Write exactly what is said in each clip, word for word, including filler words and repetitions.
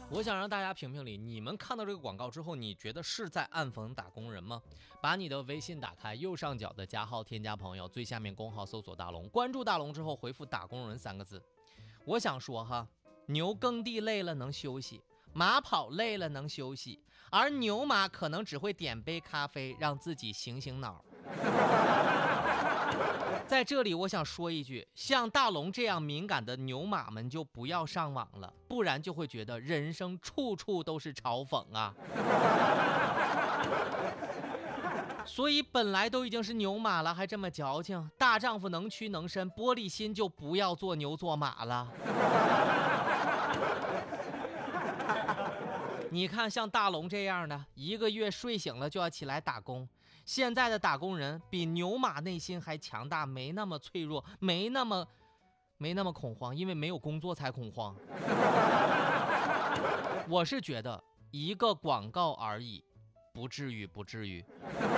我想让大家评评理，你们看到这个广告之后，你觉得是在暗讽打工人吗？把你的微信打开，右上角的加号添加朋友，最下面公号搜索大龙，关注大龙之后回复打工人三个字。我想说哈，牛耕地累了能休息，马跑累了能休息，而牛马可能只会点杯咖啡让自己醒醒脑。在这里我想说一句，像大龙这样敏感的牛马们就不要上网了，不然就会觉得人生处处都是嘲讽啊。所以本来都已经是牛马了，还这么矫情，大丈夫能屈能伸，玻璃心就不要做牛做马了。你看像大龙这样的，一个月睡醒了就要起来打工，现在的打工人比牛马内心还强大，没那么脆弱，没那么没那么恐慌，因为没有工作才恐慌。我是觉得一个广告而已，不至于不至于。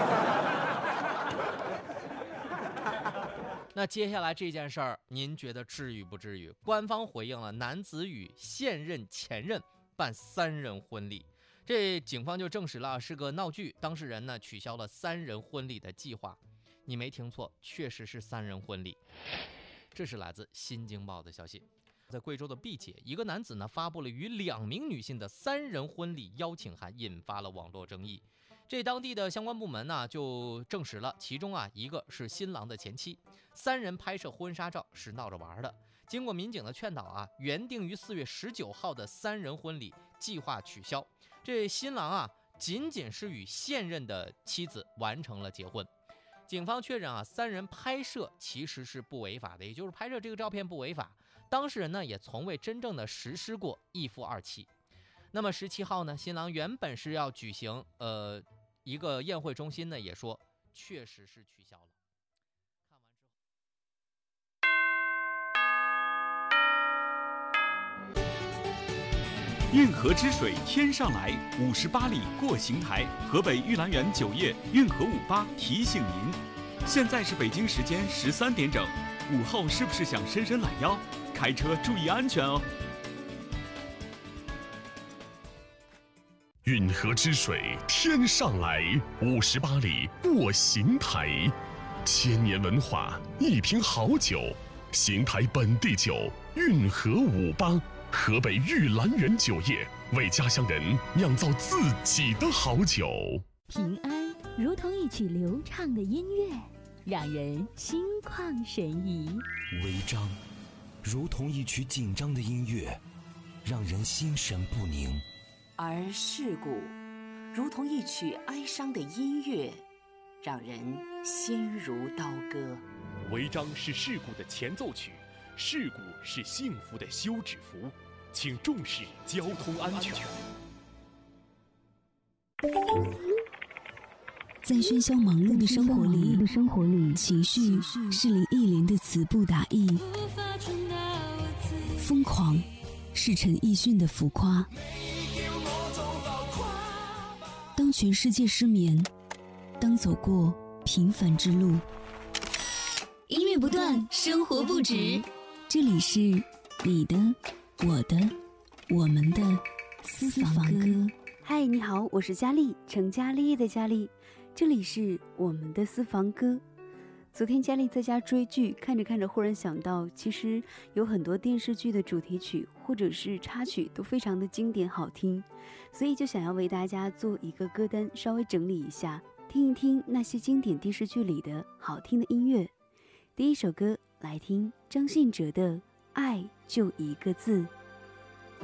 那接下来这件事儿您觉得至于不至于？官方回应了男子与现任前任办三人婚礼，这警方就证实了是个闹剧，当事人呢取消了三人婚礼的计划。你没听错，确实是三人婚礼。这是来自新京报的消息。在贵州的毕节，一个男子呢发布了与两名女性的三人婚礼邀请函，引发了网络争议。这当地的相关部门呢就证实了，其中啊一个是新郎的前妻，三人拍摄婚纱照是闹着玩的。经过民警的劝导啊，原定于四月十九号的三人婚礼计划取消。这新郎啊仅仅是与现任的妻子完成了结婚。警方确认啊，三人拍摄其实是不违法的，也就是拍摄这个照片不违法。当事人呢也从未真正的实施过一夫二妻。那么十七号呢，新郎原本是要举行呃一个宴会中心呢，也说确实是取消了。看完之后。 运河之水天上来，五十八里过邢台。河北玉兰园酒业运河五八提醒您，现在是北京时间十三点整，午后是不是想伸伸懒腰？开车注意安全哦。 运河之水天上来，五十八里过邢台。千年文化，一瓶好酒，邢台本地酒运河五八。河北玉兰园酒业为家乡人酿造自己的好酒。 平安如同一曲流畅的音乐，让人心旷神怡； 违章如同一曲紧张的音乐，让人心神不宁； 而事故如同一曲哀伤的音乐，让人心如刀割。 违章是事故的前奏曲，事故是幸福的休止符，请重视交通安全。 在喧嚣忙碌的生活里，情绪是李忆莲的词不达意，疯狂是陈奕迅的浮夸。当全世界失眠，当走过平凡之路， 音乐不断，生活不止。 这里是你的、我的、我们的私房歌。 嗨，你好，我是佳丽，成家立业的佳丽。这里是我们的私房歌。昨天佳丽在家追剧，看着看着忽然想到，其实有很多电视剧的主题曲或者是插曲都非常的经典好听，所以就想要为大家做一个歌单，稍微整理一下，听一听那些经典电视剧里的好听的音乐。第一首歌来听张信哲的《爱就一个字》。